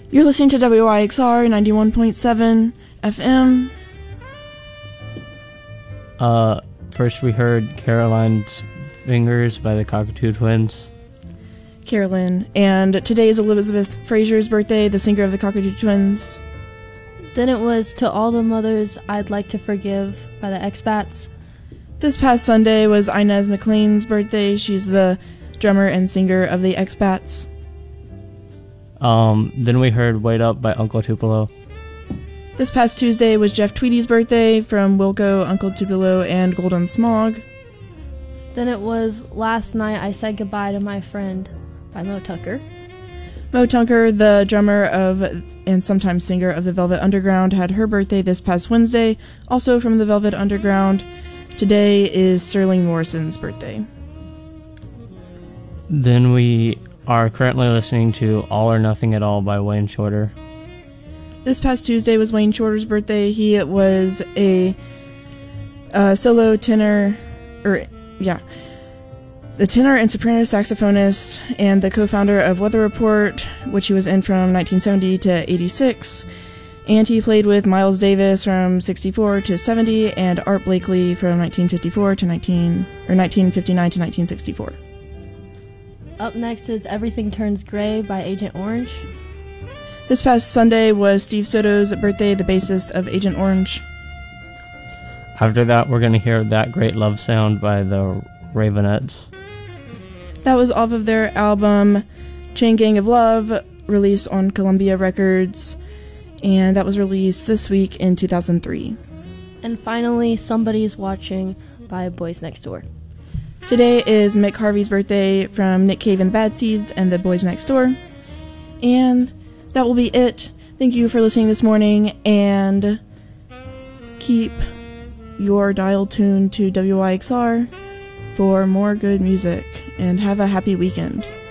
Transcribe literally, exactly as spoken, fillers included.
You're listening to W Y X R ninety-one point seven F M. Uh, first we heard Caroline's Fingers by the Cockatoo Twins. Carolyn. And today is Elizabeth Frazier's birthday, the singer of the Cockatoo Twins. Then it was To All the Mothers I'd Like to Forgive by the X-Bats. This past Sunday was Inez McLean's birthday. She's the drummer and singer of the X-Bats. Um, then we heard Wait Up by Uncle Tupelo. This past Tuesday was Jeff Tweedy's birthday from Wilco, Uncle Tupelo, and Golden Smog. Then it was Last Night I Said Goodbye to My Friend by Mo Tucker. Mo Tucker, the drummer of and sometimes singer of the Velvet Underground, had her birthday this past Wednesday, also from the Velvet Underground. Today is Sterling Morrison's birthday. Then we are currently listening to All or Nothing at All by Wayne Shorter. This past Tuesday was Wayne Shorter's birthday. He was a, a solo tenor, or yeah, the tenor and soprano saxophonist and the co-founder of Weather Report, which he was in from nineteen seventy to eighty-six. And he played with Miles Davis from sixty-four to seventy and Art Blakey from nineteen fifty-four to nineteen or nineteen fifty-nine to nineteen sixty-four. Up next is Everything Turns Gray by Agent Orange. This past Sunday was Steve Soto's birthday, the bassist of Agent Orange. After that, we're going to hear That Great Love Sound by the Ravenettes. That was off of their album Chain Gang of Love, released on Columbia Records, and that was released this week in two thousand three. And finally, Somebody's Watching by Boys Next Door. Today is Mick Harvey's birthday from Nick Cave and the Bad Seeds and the Boys Next Door. And that will be it. Thank you for listening this morning, and keep your dial tuned to W Y X R for more good music, and have a happy weekend.